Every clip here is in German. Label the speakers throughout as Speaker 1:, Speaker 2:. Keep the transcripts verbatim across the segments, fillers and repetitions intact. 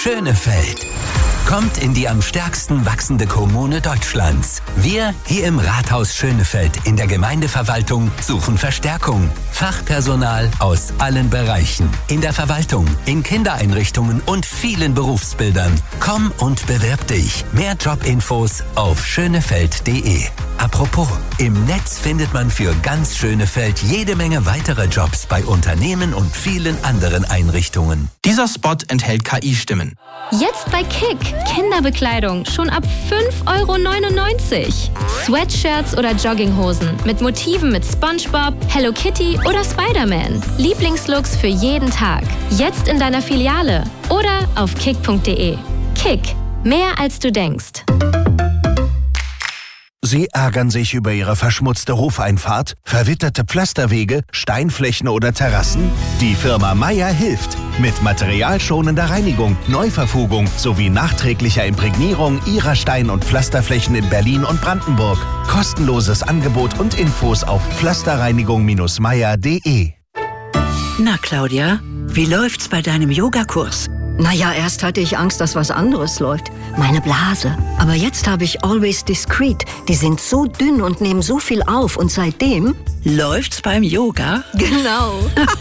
Speaker 1: Schönefeld. Kommt in die am stärksten wachsende Kommune Deutschlands. Wir hier im Rathaus Schönefeld in der Gemeindeverwaltung suchen Verstärkung. Fachpersonal aus allen Bereichen. In der Verwaltung, in Kindereinrichtungen und vielen Berufsbildern. Komm und bewirb dich. Mehr Jobinfos auf schönefeld punkt de. Apropos, im Netz findet man für ganz Schönefeld jede Menge weitere Jobs bei Unternehmen und vielen anderen Einrichtungen.
Speaker 2: Dieser Spot enthält K I-Stimmen.
Speaker 3: Jetzt bei Kick. Kinderbekleidung schon ab fünf Euro neunundneunzig. Sweatshirts oder Jogginghosen mit Motiven mit SpongeBob, Hello Kitty oder Spider-Man. Lieblingslooks für jeden Tag. Jetzt in deiner Filiale oder auf kick punkt de. Kick. Mehr als du denkst.
Speaker 4: Sie ärgern sich über Ihre verschmutzte Hofeinfahrt, verwitterte Pflasterwege, Steinflächen oder Terrassen? Die Firma Meier hilft. Mit materialschonender Reinigung, Neuverfugung sowie nachträglicher Imprägnierung Ihrer Stein- und Pflasterflächen in Berlin und Brandenburg. Kostenloses Angebot und Infos auf pflasterreinigung Bindestrich meier punkt de.
Speaker 5: Na, Claudia, wie läuft's bei deinem Yogakurs?
Speaker 6: Naja, erst hatte ich Angst, dass was anderes läuft. Meine Blase. Aber jetzt habe ich Always Discreet. Die sind so dünn und nehmen so viel auf. Und seitdem...
Speaker 5: Läuft's beim Yoga?
Speaker 6: Genau.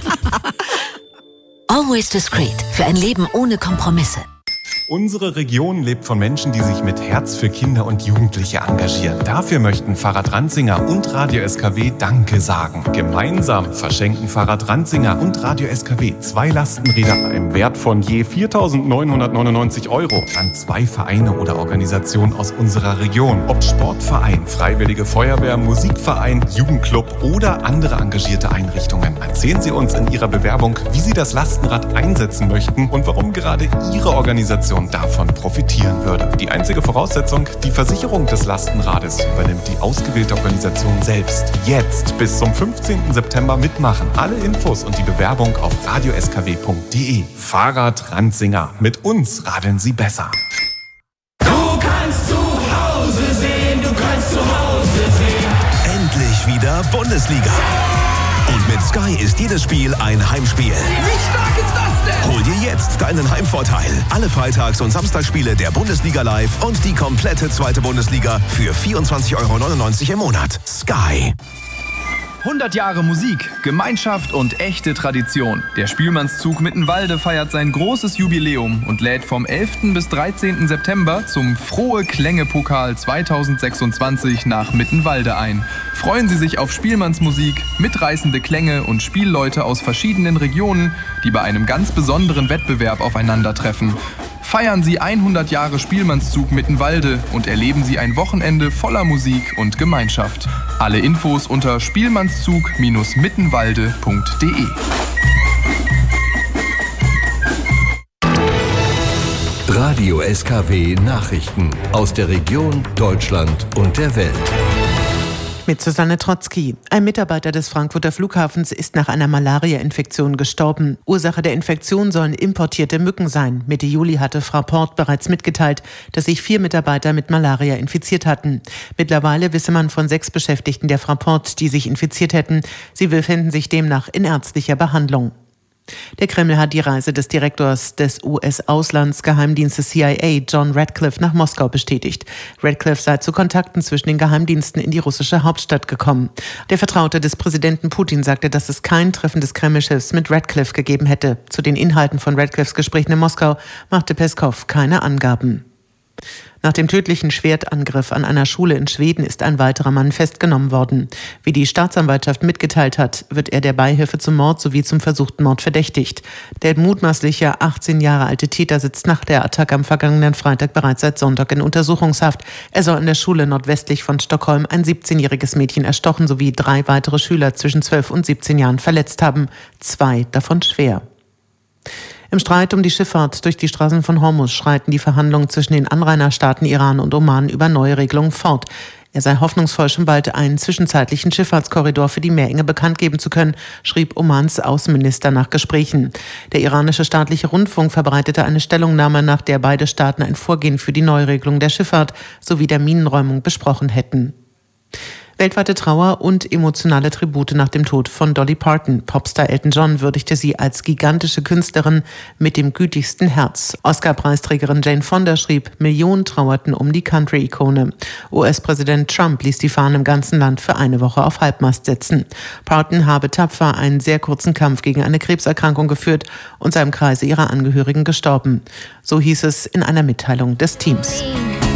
Speaker 7: Always Discreet. Für ein Leben ohne Kompromisse.
Speaker 8: Unsere Region lebt von Menschen, die sich mit Herz für Kinder und Jugendliche engagieren. Dafür möchten Fahrrad Ranzinger und Radio S K W Danke sagen. Gemeinsam verschenken Fahrrad Ranzinger und Radio S K W zwei Lastenräder im Wert von je viertausendneunhundertneunundneunzig Euro an zwei Vereine oder Organisationen aus unserer Region. Ob Sportverein, Freiwillige Feuerwehr, Musikverein, Jugendclub oder andere engagierte Einrichtungen. Erzählen Sie uns in Ihrer Bewerbung, wie Sie das Lastenrad einsetzen möchten und warum gerade Ihre Organisation davon profitieren würde. Die einzige Voraussetzung, die Versicherung des Lastenrades übernimmt die ausgewählte Organisation selbst. Jetzt bis zum fünfzehnten September mitmachen. Alle Infos und die Bewerbung auf radio s k w punkt de. Fahrrad Ranzinger. Mit uns radeln Sie besser.
Speaker 9: Du kannst zu Hause sehen, du kannst zu Hause sehen.
Speaker 10: Endlich wieder Bundesliga. Und mit Sky ist jedes Spiel ein Heimspiel.
Speaker 9: Wie stark ist das denn?
Speaker 10: Hol dir jetzt deinen Heimvorteil. Alle Freitags- und Samstagsspiele der Bundesliga live und die komplette zweite Bundesliga für vierundzwanzig Euro neunundneunzig im Monat. Sky.
Speaker 11: hundert Jahre Musik, Gemeinschaft und echte Tradition. Der Spielmannszug Mittenwalde feiert sein großes Jubiläum und lädt vom elften bis dreizehnten September zum Frohe Klänge-Pokal zweitausendsechsundzwanzig nach Mittenwalde ein. Freuen Sie sich auf Spielmannsmusik, mitreißende Klänge und Spielleute aus verschiedenen Regionen, die bei einem ganz besonderen Wettbewerb aufeinandertreffen. Feiern Sie hundert Jahre Spielmannszug Mittenwalde und erleben Sie ein Wochenende voller Musik und Gemeinschaft. Alle Infos unter spielmannszug Bindestrich mittenwalde punkt de.
Speaker 1: Radio S K W Nachrichten aus der Region, Deutschland und der Welt.
Speaker 12: Mit Susanne Trotzki. Ein Mitarbeiter des Frankfurter Flughafens ist nach einer Malaria-Infektion gestorben. Ursache der Infektion sollen importierte Mücken sein. Mitte Juli hatte Fraport bereits mitgeteilt, dass sich vier Mitarbeiter mit Malaria infiziert hatten. Mittlerweile wisse man von sechs Beschäftigten der Fraport, die sich infiziert hätten. Sie befinden sich demnach in ärztlicher Behandlung. Der Kreml hat die Reise des Direktors des U S-Auslandsgeheimdienstes C I A, John Ratcliffe, nach Moskau bestätigt. Ratcliffe sei zu Kontakten zwischen den Geheimdiensten in die russische Hauptstadt gekommen. Der Vertraute des Präsidenten Putin sagte, dass es kein Treffen des Kreml-Chefs mit Ratcliffe gegeben hätte. Zu den Inhalten von Ratcliffes Gesprächen in Moskau machte Peskow keine Angaben. Nach dem tödlichen Schwertangriff an einer Schule in Schweden ist ein weiterer Mann festgenommen worden. Wie die Staatsanwaltschaft mitgeteilt hat, wird er der Beihilfe zum Mord sowie zum versuchten Mord verdächtigt. Der mutmaßliche achtzehn Jahre alte Täter sitzt nach der Attacke am vergangenen Freitag bereits seit Sonntag in Untersuchungshaft. Er soll an der Schule nordwestlich von Stockholm ein siebzehnjähriges Mädchen erstochen sowie drei weitere Schüler zwischen zwölf und siebzehn Jahren verletzt haben, zwei davon schwer. Im Streit um die Schifffahrt durch die Straßen von Hormuz schreiten die Verhandlungen zwischen den Anrainerstaaten Iran und Oman über neue Regelungen fort. Er sei hoffnungsvoll, schon bald einen zwischenzeitlichen Schifffahrtskorridor für die Meerenge bekannt geben zu können, schrieb Omans Außenminister nach Gesprächen. Der iranische staatliche Rundfunk verbreitete eine Stellungnahme, nach der beide Staaten ein Vorgehen für die Neuregelung der Schifffahrt sowie der Minenräumung besprochen hätten. Weltweite Trauer und emotionale Tribute nach dem Tod von Dolly Parton. Popstar Elton John würdigte sie als gigantische Künstlerin mit dem gütigsten Herz. Oscar-Preisträgerin Jane Fonda schrieb, Millionen trauerten um die Country-Ikone. U S-Präsident Trump ließ die Fahnen im ganzen Land für eine Woche auf Halbmast setzen. Parton habe tapfer einen sehr kurzen Kampf gegen eine Krebserkrankung geführt und sei im Kreise ihrer Angehörigen gestorben. So hieß es in einer Mitteilung des Teams.